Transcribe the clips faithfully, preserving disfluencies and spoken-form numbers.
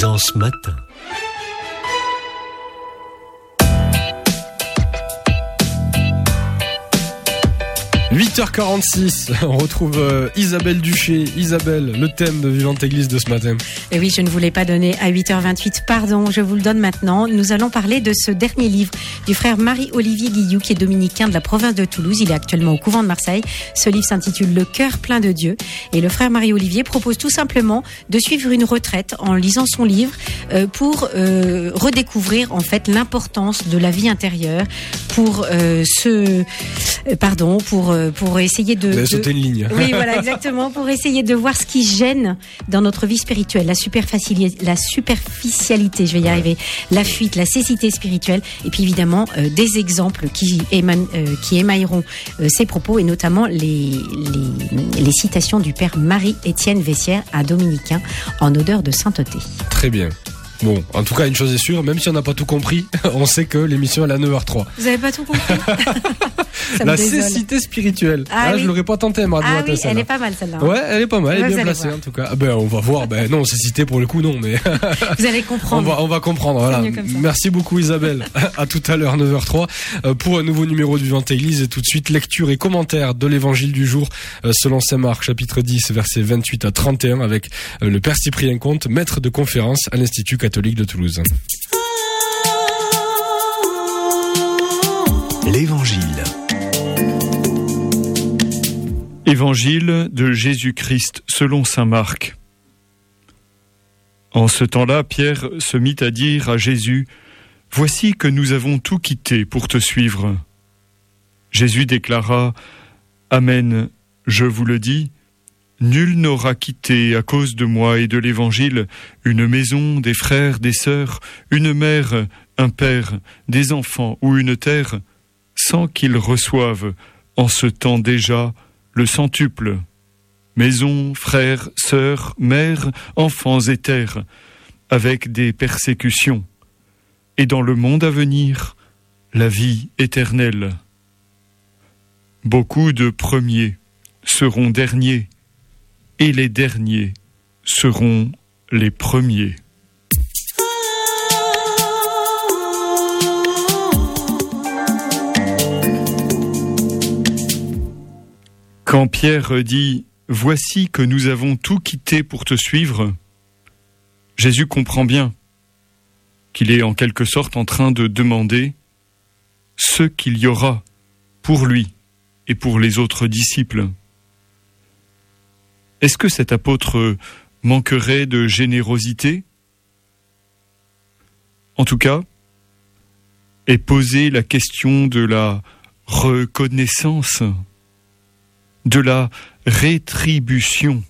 dans ce matin. huit heures quarante-six, on retrouve euh, Isabelle Duché. Isabelle, le thème de Vivante Église de ce matin. Et oui, je ne vous l'ai pas donné à huit heures vingt-huit, pardon, je vous le donne maintenant. Nous allons parler de ce dernier livre du frère Marie-Olivier Guillou, qui est dominicain de la province de Toulouse. Il est actuellement au couvent de Marseille. Ce livre s'intitule Le cœur plein de Dieu. Et le frère Marie-Olivier propose tout simplement de suivre une retraite en lisant son livre euh, pour euh, redécouvrir en fait l'importance de la vie intérieure, pour euh, se... Euh, pardon, pour... Euh, pour essayer de... Vous avez de... sauté une ligne. Oui, voilà, exactement, pour essayer de voir ce qui gêne dans notre vie spirituelle, la, superficiali... la superficialité, je vais y arriver, la fuite, la cécité spirituelle, et puis évidemment euh, des exemples qui, éman... euh, qui émailleront euh, ces propos, et notamment les, les... les citations du père Marie-Étienne Vessière, un dominicain en odeur de sainteté. Très bien. Bon, en tout cas, une chose est sûre, même si on n'a pas tout compris, on sait que l'émission elle est à neuf heures trois. Vous n'avez pas tout compris? La cécité spirituelle. Ah, ah oui. Je l'aurais pas tenté, moi. Ah oui, elle est pas mal celle-là. Ouais, elle est pas mal, elle ouais, est bien placée en tout cas. Ah ben, on va voir. Ben non, cécité pour le coup, non, mais vous allez comprendre. On va, on va comprendre. Voilà. Merci beaucoup, Isabelle. À tout à l'heure, neuf heures trois, pour un nouveau numéro de Vivante Église. Et tout de suite, lecture et commentaire de l'Évangile du jour selon saint Marc, chapitre dix, versets vingt-huit à trente et un, avec le père Cyprien Comte, maître de conférence à l'Institut catholique de Toulouse. L'Évangile. Évangile de Jésus-Christ selon saint Marc. En ce temps-là, Pierre se mit à dire à Jésus : « Voici que nous avons tout quitté pour te suivre. » Jésus déclara : « Amen, je vous le dis, nul n'aura quitté à cause de moi et de l'Évangile une maison, des frères, des sœurs, une mère, un père, des enfants ou une terre, sans qu'il reçoive en ce temps déjà le centuple, maison, frères, sœurs, mères, enfants et terres, avec des persécutions, et dans le monde à venir, la vie éternelle. Beaucoup de premiers seront derniers, et les derniers seront les premiers. Quand Pierre dit « Voici que nous avons tout quitté pour te suivre », Jésus comprend bien qu'il est en quelque sorte en train de demander ce qu'il y aura pour lui et pour les autres disciples. Est-ce que cet apôtre manquerait de générosité ? En tout cas, est posée la question de la reconnaissance, de la rétribution.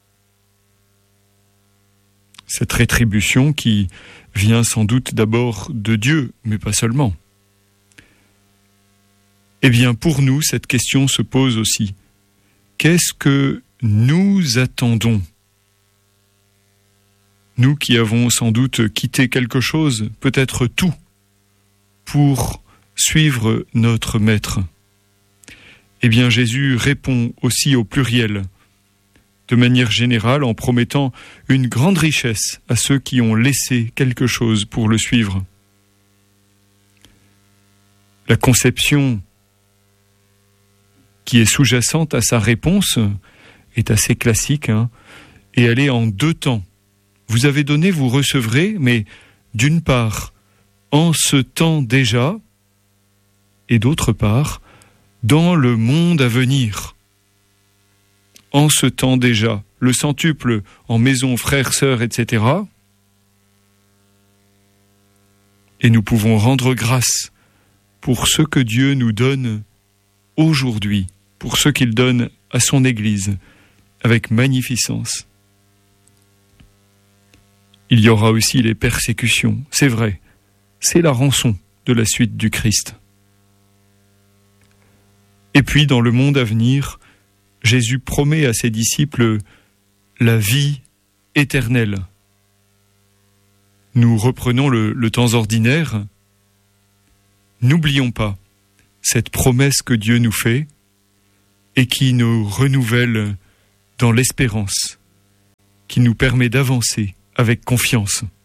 Cette rétribution qui vient sans doute d'abord de Dieu, mais pas seulement. Eh bien, pour nous, cette question se pose aussi. Qu'est-ce que nous attendons ? Nous qui avons sans doute quitté quelque chose, peut-être tout, pour suivre notre Maître. Eh bien, Jésus répond aussi au pluriel, de manière générale, en promettant une grande richesse à ceux qui ont laissé quelque chose pour le suivre. La conception qui est sous-jacente à sa réponse est assez classique, hein, et elle est en deux temps. Vous avez donné, vous recevrez, mais d'une part, en ce temps déjà, et d'autre part, dans le monde à venir. En ce temps déjà, le centuple en maison, frères, sœurs, et cetera. Et nous pouvons rendre grâce pour ce que Dieu nous donne aujourd'hui, pour ce qu'il donne à son Église, avec magnificence. Il y aura aussi les persécutions, c'est vrai, c'est la rançon de la suite du Christ. Et puis, dans le monde à venir, Jésus promet à ses disciples la vie éternelle. Nous reprenons le, le temps ordinaire. N'oublions pas cette promesse que Dieu nous fait et qui nous renouvelle dans l'espérance, qui nous permet d'avancer avec confiance.